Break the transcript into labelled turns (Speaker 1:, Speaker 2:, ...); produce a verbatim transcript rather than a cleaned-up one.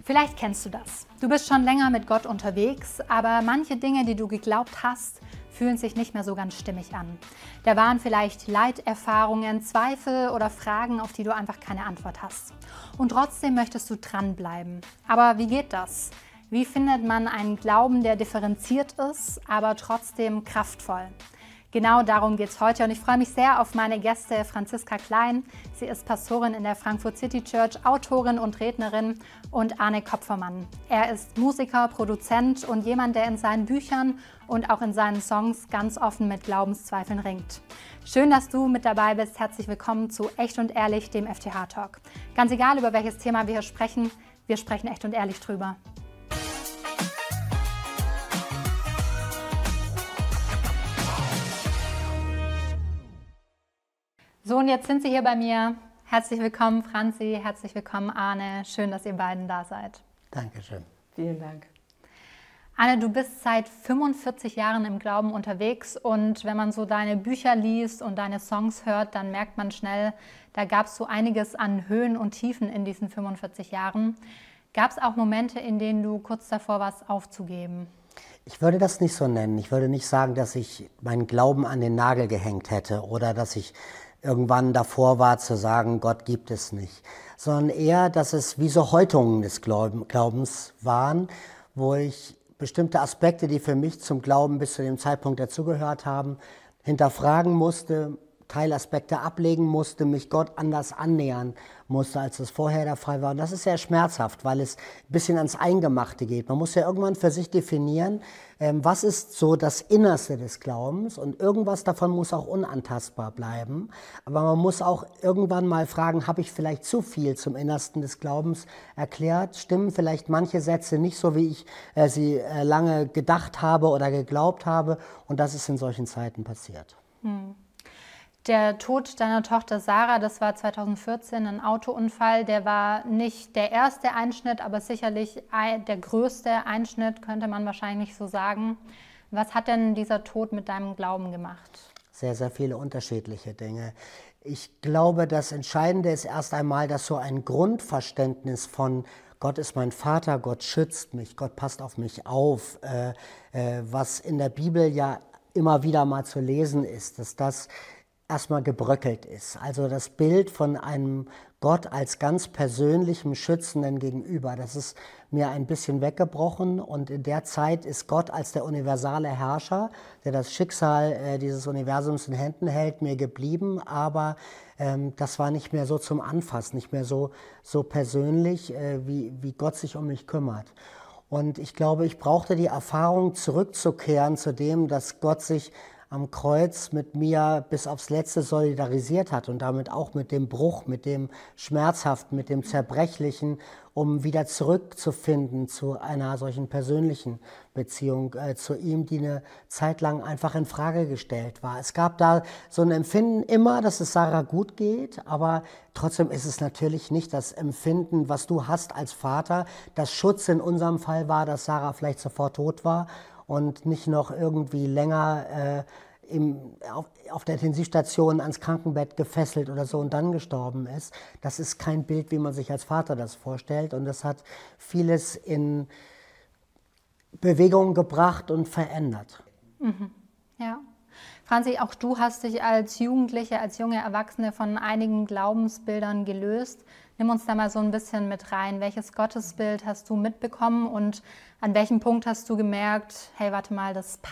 Speaker 1: Vielleicht kennst du das. Du bist schon länger mit Gott unterwegs, aber manche Dinge, die du geglaubt hast, fühlen sich nicht mehr so ganz stimmig an. Da waren vielleicht Leiterfahrungen, Zweifel oder Fragen, auf die du einfach keine Antwort hast. Und trotzdem möchtest du dranbleiben. Aber wie geht das? Wie findet man einen Glauben, der differenziert ist, aber trotzdem kraftvoll? Genau darum geht es heute und ich freue mich sehr auf meine Gäste Franziska Klein. Sie ist Pastorin in der Frankfurt City Church, Autorin und Rednerin, und Arne Kopfermann. Er ist Musiker, Produzent und jemand, der in seinen Büchern und auch in seinen Songs ganz offen mit Glaubenszweifeln ringt. Schön, dass du mit dabei bist. Herzlich willkommen zu Echt und Ehrlich, dem F T H-Talk. Ganz egal, über welches Thema wir hier sprechen, wir sprechen echt und ehrlich drüber. So, und jetzt sind Sie hier bei mir. Herzlich willkommen, Franzi. Herzlich willkommen, Arne. Schön, dass ihr beiden da seid.
Speaker 2: Dankeschön.
Speaker 3: Vielen Dank.
Speaker 1: Arne, du bist seit fünfundvierzig Jahren im Glauben unterwegs und wenn man so deine Bücher liest und deine Songs hört, dann merkt man schnell, da gab es so einiges an Höhen und Tiefen in diesen fünfundvierzig Jahren. Gab es auch Momente, in denen du kurz davor warst, aufzugeben?
Speaker 2: Ich würde das nicht so nennen. Ich würde nicht sagen, dass ich meinen Glauben an den Nagel gehängt hätte oder dass ich irgendwann davor war zu sagen, Gott gibt es nicht, sondern eher, dass es wie so Häutungen des Glaubens waren, wo ich bestimmte Aspekte, die für mich zum Glauben bis zu dem Zeitpunkt dazugehört haben, hinterfragen musste, Teilaspekte ablegen musste, mich Gott anders annähern musste, als es vorher der Fall war. Und das ist sehr schmerzhaft, weil es ein bisschen ans Eingemachte geht. Man muss ja irgendwann für sich definieren, ähm, was ist so das Innerste des Glaubens, und irgendwas davon muss auch unantastbar bleiben. Aber man muss auch irgendwann mal fragen, habe ich vielleicht zu viel zum Innersten des Glaubens erklärt? Stimmen vielleicht manche Sätze nicht so, wie ich äh, sie äh, lange gedacht habe oder geglaubt habe? Und das ist in solchen Zeiten passiert.
Speaker 1: Hm. Der Tod deiner Tochter Sarah, das war zweitausendvierzehn ein Autounfall, der war nicht der erste Einschnitt, aber sicherlich der größte Einschnitt, könnte man wahrscheinlich so sagen. Was hat denn dieser Tod mit deinem Glauben gemacht?
Speaker 2: Sehr, sehr viele unterschiedliche Dinge. Ich glaube, das Entscheidende ist erst einmal, dass so ein Grundverständnis von Gott ist mein Vater, Gott schützt mich, Gott passt auf mich auf, äh, äh, was in der Bibel ja immer wieder mal zu lesen ist, dass das erstmal gebröckelt ist. Also das Bild von einem Gott als ganz persönlichem Schützenden gegenüber, das ist mir ein bisschen weggebrochen, und in der Zeit ist Gott als der universale Herrscher, der das Schicksal äh, dieses Universums in Händen hält, mir geblieben, aber ähm, das war nicht mehr so zum Anfassen, nicht mehr so, so persönlich, äh, wie, wie Gott sich um mich kümmert. Und ich glaube, ich brauchte die Erfahrung, zurückzukehren zu dem, dass Gott sich am Kreuz mit mir bis aufs Letzte solidarisiert hat und damit auch mit dem Bruch, mit dem Schmerzhaften, mit dem Zerbrechlichen, um wieder zurückzufinden zu einer solchen persönlichen Beziehung äh, zu ihm, die eine Zeit lang einfach in Frage gestellt war. Es gab da so ein Empfinden immer, dass es Sarah gut geht, aber trotzdem ist es natürlich nicht das Empfinden, was du hast als Vater. Das Schutz in unserem Fall war, dass Sarah vielleicht sofort tot war und nicht noch irgendwie länger äh, im, auf, auf der Intensivstation ans Krankenbett gefesselt oder so und dann gestorben ist. Das ist kein Bild, wie man sich als Vater das vorstellt, und das hat vieles in Bewegung gebracht und verändert.
Speaker 1: Mhm. Ja. Franzi, auch du hast dich als Jugendliche, als junge Erwachsene von einigen Glaubensbildern gelöst. Nimm uns da mal so ein bisschen mit rein. Welches Gottesbild hast du mitbekommen und an welchem Punkt hast du gemerkt, hey, warte mal, das